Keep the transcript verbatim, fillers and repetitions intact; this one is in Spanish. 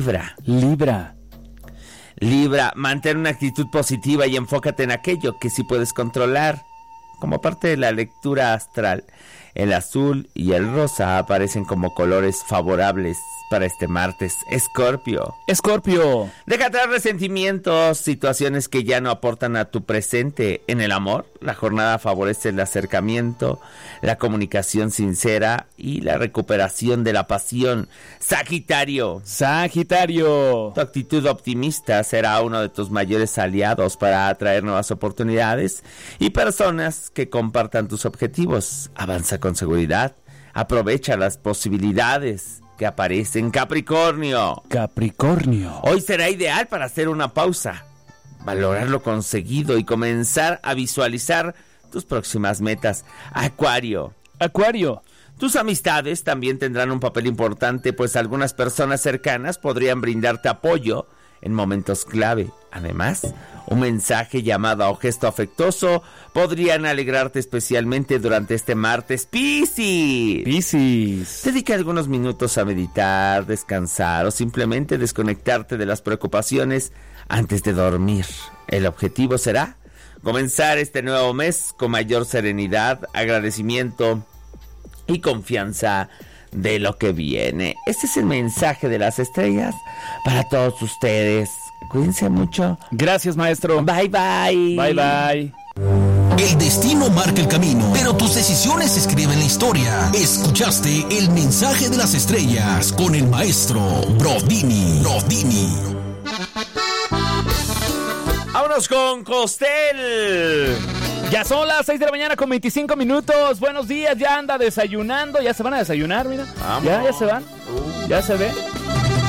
Libra. Libra. Libra, mantén una actitud positiva y enfócate en aquello que sí puedes controlar. Como parte de la lectura astral, el azul y el rosa aparecen como colores favorables para este martes. Escorpio. Escorpio. Deja atrás resentimientos, situaciones que ya no aportan a tu presente. En el amor, la jornada favorece el acercamiento, la comunicación sincera y la recuperación de la pasión. Sagitario. Sagitario. Tu actitud optimista será uno de tus mayores aliados para atraer nuevas oportunidades y personas que compartan tus objetivos. Avanza con seguridad, aprovecha las posibilidades que aparecen. Capricornio. Capricornio. Hoy será ideal para hacer una pausa, valorar lo conseguido y comenzar a visualizar tus próximas metas. Acuario. Acuario. Tus amistades también tendrán un papel importante, pues algunas personas cercanas podrían brindarte apoyo en momentos clave. Además, un mensaje, llamada o gesto afectuoso podrían alegrarte especialmente durante este martes. Piscis. Piscis. Dedica algunos minutos a meditar, descansar o simplemente desconectarte de las preocupaciones antes de dormir. El objetivo será comenzar este nuevo mes con mayor serenidad, agradecimiento y confianza de lo que viene. Este es el mensaje de las estrellas para todos ustedes. Cuídense mucho. Gracias, maestro. Bye, bye. Bye, bye. El destino marca el camino, pero tus decisiones escriben la historia. Escuchaste el mensaje de las estrellas con el maestro Brodini. Brodini. Vámonos con Costel. Ya son las seis de la mañana con veinticinco minutos. Buenos días, ya anda desayunando. Ya se van a desayunar, mira. Vamos. Ya, ya se van. Uh. Ya se ve.